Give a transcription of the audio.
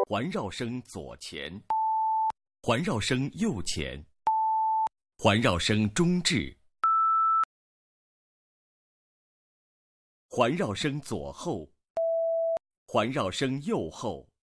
环绕声左前，环绕声右前，环绕声中置，环绕声左后，环绕声右后。